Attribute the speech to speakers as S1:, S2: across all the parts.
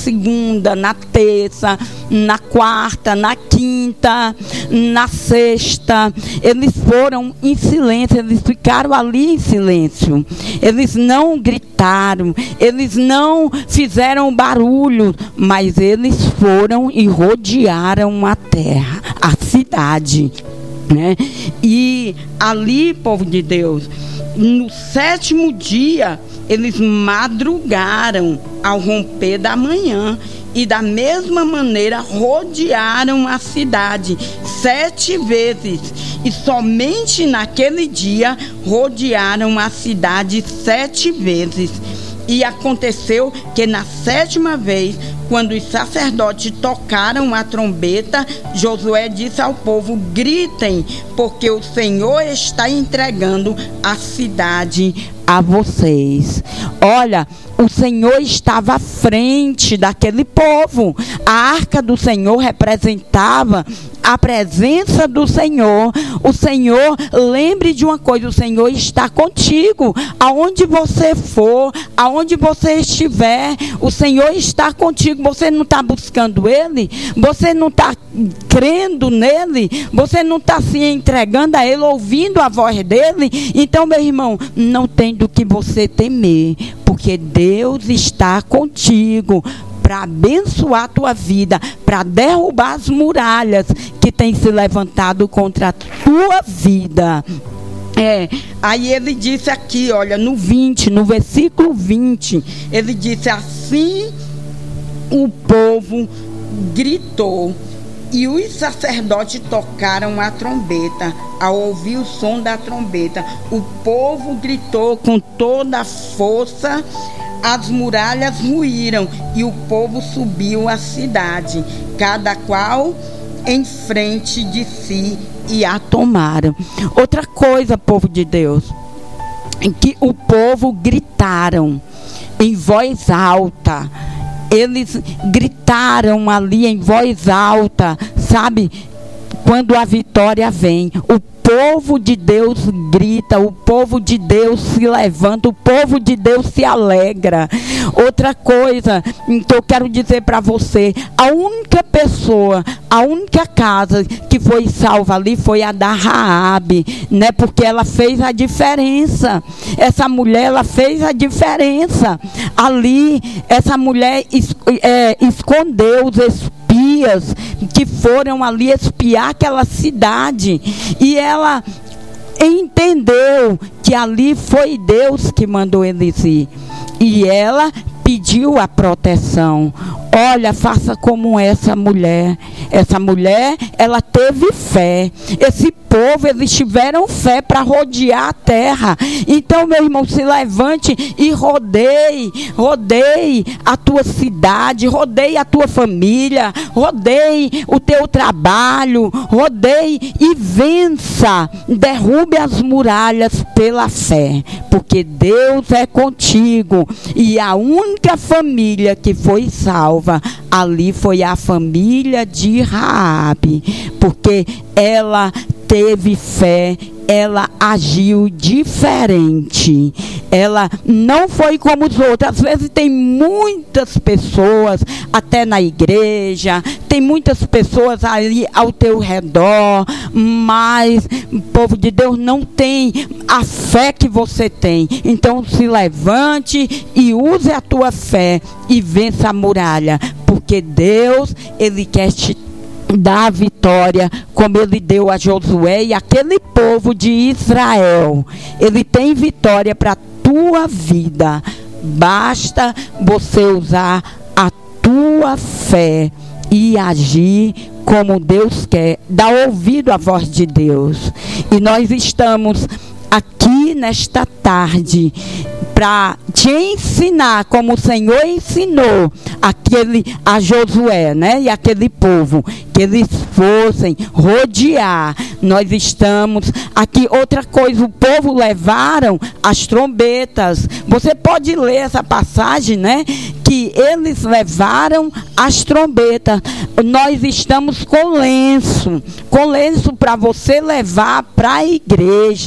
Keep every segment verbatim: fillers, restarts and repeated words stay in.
S1: segunda, na terça, na quarta, na quinta, na sexta. Eles foram em silêncio, eles ficaram ali em silêncio. Eles não gritaram, eles não fizeram barulho, mas eles foram e rodearam a terra, a cidade, né? E ali, povo de Deus, no sétimo dia, eles madrugaram ao romper da manhã e da mesma maneira rodearam a cidade sete vezes. E somente naquele dia rodearam a cidade sete vezes. E aconteceu que na sétima vez, quando os sacerdotes tocaram a trombeta, Josué disse ao povo: gritem, porque o Senhor está entregando a cidade a vocês. Olha, o Senhor estava à frente daquele povo. A arca do Senhor representava a presença do Senhor. O Senhor, lembre de uma coisa, o Senhor está contigo. Aonde você for, aonde você estiver, o Senhor está contigo. Você não está buscando Ele? Você não está crendo nele? Você não está se entregando a Ele, ouvindo a voz dEle? Então, meu irmão, não tem do que você temer, porque Deus está contigo para abençoar a tua vida, para derrubar as muralhas que têm se levantado contra a tua vida. É, aí ele disse aqui, olha, no vinte, no versículo vinte, ele disse: assim o povo gritou e os sacerdotes tocaram a trombeta. Ao ouvir o som da trombeta, o povo gritou com toda a força, as muralhas ruíram e o povo subiu à cidade, cada qual em frente de si, e a tomaram. Outra coisa, povo de Deus, em que o povo gritaram em voz alta. Eles gritaram ali em voz alta, sabe? Quando a vitória vem, o povo de Deus grita, o povo de Deus se levanta, o povo de Deus se alegra. Outra coisa que eu quero dizer para você: a única pessoa, a única casa que foi salva ali foi a da Raabe, né? Porque ela fez a diferença. Essa mulher, ela fez a diferença. Ali, essa mulher es, é, escondeu os espíritos que foram ali espiar aquela cidade, e ela entendeu que ali foi Deus que mandou eles ir, e ela pediu a proteção. Olha, faça como essa mulher. Essa mulher, ela teve fé. Esse povo, eles tiveram fé para rodear a terra. Então, meu irmão, se levante e rodeie, rodeie a tua cidade, rodeie a tua família, rodeie o teu trabalho, rodeie e vença. Derrube as muralhas pela fé, porque Deus é contigo. E a única família que foi salva ali foi a família de Raabe, porque ela teve fé, ela agiu diferente. Ela não foi como os outros. Às vezes tem muitas pessoas, até na igreja, tem muitas pessoas ali ao teu redor, mas o povo de Deus não tem a fé que você tem. Então se levante e use a tua fé e vença a muralha, porque Deus, Ele quer te dar a vitória, como Ele deu a Josué e aquele povo de Israel. Ele tem vitória para a tua vida. Basta você usar a tua fé e agir como Deus quer. Dá ouvido à voz de Deus. E nós estamos aqui nesta tarde para te ensinar como o Senhor ensinou aquele, a Josué, né? E aquele povo, que eles fossem rodear. Nós estamos aqui. Outra coisa, o povo levaram as trombetas. Você pode ler essa passagem, né? Que eles levaram as trombetas. Nós estamos com lenço, com lenço para você levar para a igreja.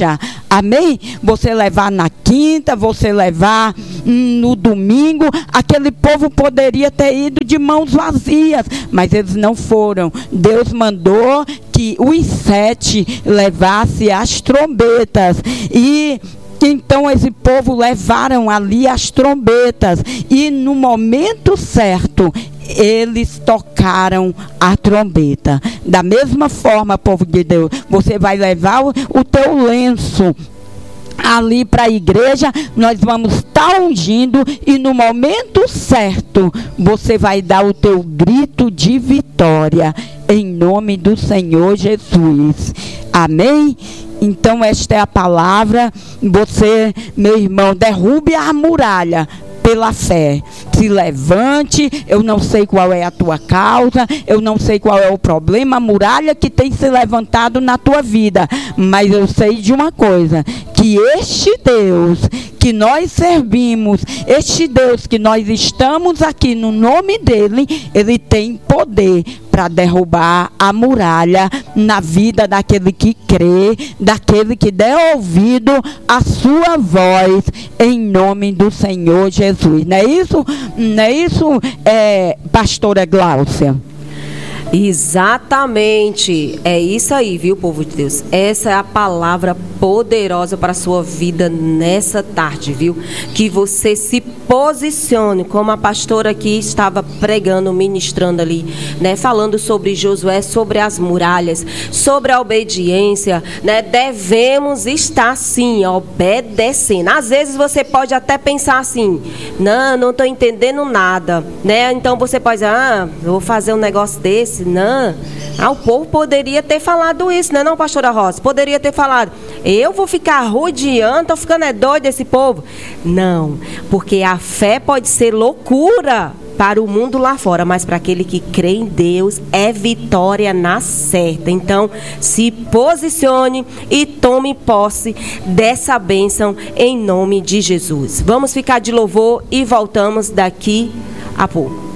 S1: Amém? Você levar na quinta, você levar no domingo, aquele povo poderia ter ido de mãos vazias, mas eles não foram. Deus mandou que os sete levassem as trombetas, e então esse povo levaram ali as trombetas, e no momento certo eles tocaram a trombeta. Da mesma forma, povo de Deus, você vai levar o, o teu lenço ali para a igreja, nós vamos estar ungindo, e no momento certo você vai dar o teu grito de vitória, em nome do Senhor Jesus. Amém? Então esta é a palavra. Você, meu irmão, derrube a muralha pela fé. Se levante. Eu não sei qual é a tua causa, eu não sei qual é o problema, a muralha que tem se levantado na tua vida, mas eu sei de uma coisa, que este Deus que nós servimos, este Deus que nós estamos aqui no nome dele, ele tem poder para derrubar a muralha na vida daquele que crê, daquele que der ouvido à sua voz, em nome do Senhor Jesus. Não é isso? Não é isso, é, pastora Gláucia?
S2: Exatamente, é isso aí, viu, povo de Deus? Essa é a palavra poderosa para a sua vida nessa tarde, viu? Que você se posicione, como a pastora aqui estava pregando, ministrando ali, né? Falando sobre Josué, sobre as muralhas, sobre a obediência, né? Devemos estar, sim, obedecendo. Às vezes você pode até pensar assim, não, não estou entendendo nada, né? Então você pode dizer, ah, eu vou fazer um negócio desse. Não, ah, o povo poderia ter falado isso, né, não, pastora Rosa? Poderia ter falado, eu vou ficar rodeando, tô ficando é doido esse povo. Não, porque a fé pode ser loucura para o mundo lá fora, mas para aquele que crê em Deus é vitória na certa. Então, se posicione e tome posse dessa bênção em nome de Jesus. Vamos ficar de louvor e voltamos daqui a pouco.